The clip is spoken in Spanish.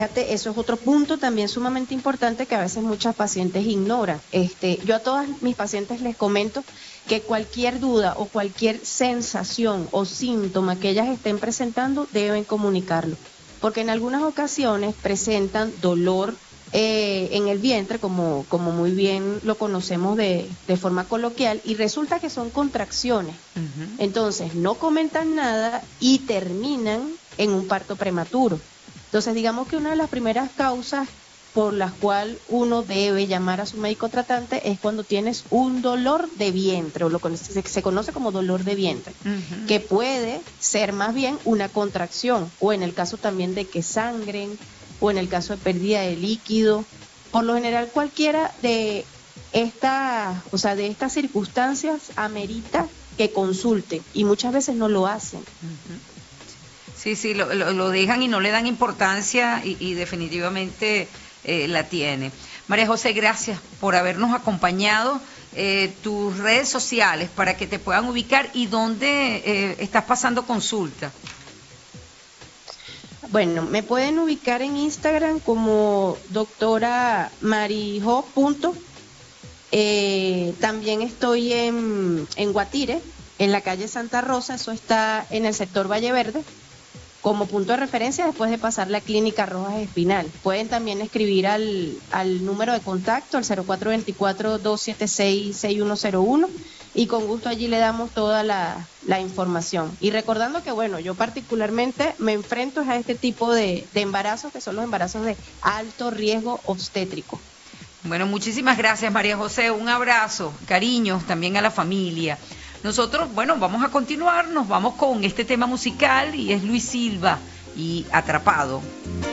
Fíjate, eso es otro punto también sumamente importante que a veces muchas pacientes ignoran. Yo a todas mis pacientes les comento que cualquier duda o cualquier sensación o síntoma que ellas estén presentando deben comunicarlo, porque en algunas ocasiones presentan dolor en el vientre, como muy bien lo conocemos de forma coloquial, y resulta que son contracciones. Entonces no comentan nada y terminan en un parto prematuro. Entonces, digamos que una de las primeras causas por las cuales uno debe llamar a su médico tratante es cuando tienes un dolor de vientre, o lo que se conoce como dolor de vientre, que puede ser más bien una contracción, o en el caso también de que sangren, o en el caso de pérdida de líquido. Por lo general, cualquiera de de estas circunstancias amerita que consulten, y muchas veces no lo hacen. Sí, sí, lo dejan y no le dan importancia y definitivamente la tiene. María José, gracias por habernos acompañado. Tus redes sociales para que te puedan ubicar y dónde estás pasando consulta. Bueno, me pueden ubicar en Instagram como doctora marijo. También estoy en Guatire, en la calle Santa Rosa, eso está en el sector Valle Verde, como punto de referencia después de pasar la clínica Rojas Espinal. Pueden también escribir al número de contacto, al 0424-276-6101, y con gusto allí le damos toda la información. Y recordando que, bueno, yo particularmente me enfrento a este tipo de embarazos, que son los embarazos de alto riesgo obstétrico. Bueno, muchísimas gracias, María José. Un abrazo, cariños también a la familia. Nosotros, bueno, vamos a continuar, nos vamos con este tema musical y es Luis Silva y Atrapado.